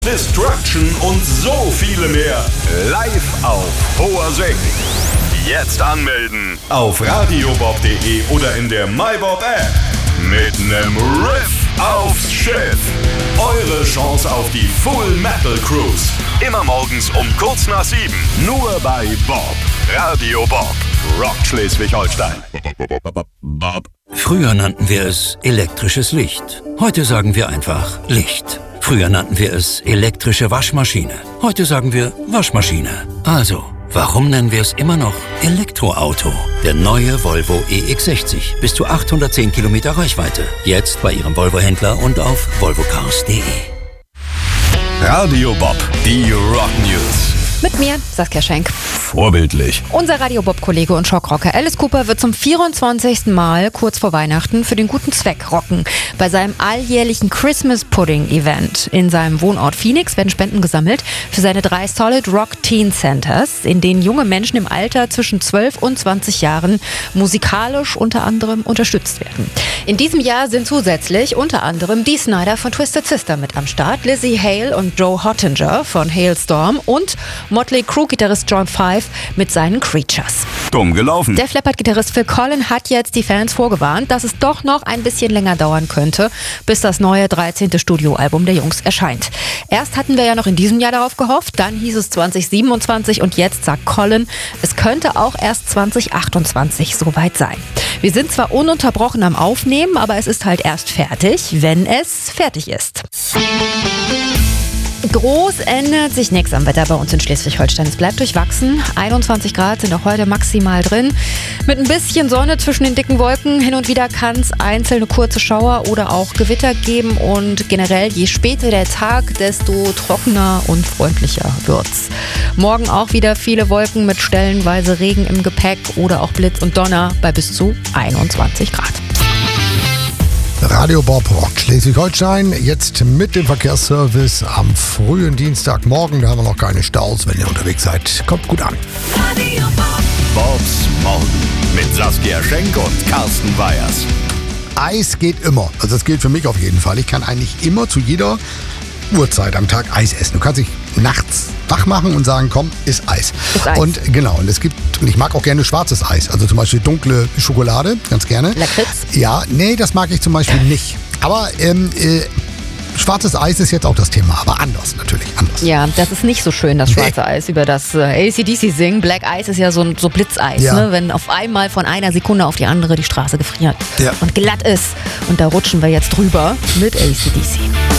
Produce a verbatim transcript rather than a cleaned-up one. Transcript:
Destruction und so viele mehr. Live auf hoher See. Jetzt anmelden auf radiobob punkt de oder in der MyBob-App. Mit nem Riff aufs Schiff. Eure Chance auf die Full Metal Cruise. Immer morgens um kurz nach sieben. Nur bei Bob. Radio Bob. Rockt Schleswig-Holstein. Früher nannten wir es elektrisches Licht. Heute sagen wir einfach Licht. Früher nannten wir es elektrische Waschmaschine. Heute sagen wir Waschmaschine. Also, warum nennen wir es immer noch Elektroauto? Der neue Volvo E X sechzig. Bis zu achthundertzehn Kilometer Reichweite. Jetzt bei Ihrem Volvo-Händler und auf volvo cars punkt de. Radio Bob, die Rock News. Mit mir, Saskia Schenk. Vorbildlich. Unser Radio Bob-Kollege und Schockrocker Alice Cooper wird zum vierundzwanzigsten Mal kurz vor Weihnachten für den guten Zweck rocken. Bei seinem alljährlichen Christmas Pudding Event in seinem Wohnort Phoenix werden Spenden gesammelt für seine drei Solid Rock Teen Centers, in denen junge Menschen im Alter zwischen zwölf und zwanzig Jahren musikalisch unter anderem unterstützt werden. In diesem Jahr sind zusätzlich unter anderem Dee Snider von Twisted Sister mit am Start, Lizzie Hale und Joe Hottinger von Hailstorm und Motley Crue-Gitarrist John Five mit seinen Creatures. Dumm gelaufen. Der Leppard-Gitarrist Phil Collen hat jetzt die Fans vorgewarnt, dass es doch noch ein bisschen länger dauern könnte, bis das neue dreizehnte Studioalbum der Jungs erscheint. Erst hatten wir ja noch in diesem Jahr darauf gehofft, dann hieß es zwanzig siebenundzwanzig und jetzt sagt Collen, es könnte auch erst zwanzig achtundzwanzig soweit sein. Wir sind zwar ununterbrochen am Aufnehmen, aber es ist halt erst fertig, wenn es fertig ist. Groß ändert sich nichts am Wetter bei uns in Schleswig-Holstein. Es bleibt durchwachsen. einundzwanzig Grad sind auch heute maximal drin. Mit ein bisschen Sonne zwischen den dicken Wolken. Hin und wieder kann es einzelne kurze Schauer oder auch Gewitter geben. Und generell, je später der Tag, desto trockener und freundlicher wird's. Morgen auch wieder viele Wolken mit stellenweise Regen im Gepäck oder auch Blitz und Donner bei bis zu einundzwanzig Grad. Radio Bob rockt Schleswig-Holstein, jetzt mit dem Verkehrsservice am frühen Dienstagmorgen. Da haben wir noch keine Staus, wenn ihr unterwegs seid. Kommt gut an. Radio Bob. Bobs Morgen mit Saskia Schenk und Carsten Weyers. Eis geht immer. Also das gilt für mich auf jeden Fall. Ich kann eigentlich immer zu jeder Uhrzeit am Tag Eis essen. Du kannst dich nachts wach machen und sagen, komm, ist Eis. Ist Eis. Und genau, und es gibt, und ich mag auch gerne schwarzes Eis. Also zum Beispiel dunkle Schokolade, ganz gerne. Lakritz? Ja, nee, das mag ich zum Beispiel nicht. Aber ähm, äh, schwarzes Eis ist jetzt auch das Thema, aber anders natürlich, anders. Ja, das ist nicht so schön, das schwarze Eis, über das äh, A C D C singen. Black Ice ist ja so, so Blitzeis, Ja. ne? Wenn auf einmal von einer Sekunde auf die andere die Straße gefriert Ja. und glatt ist. Und da rutschen wir jetzt drüber mit A C D C.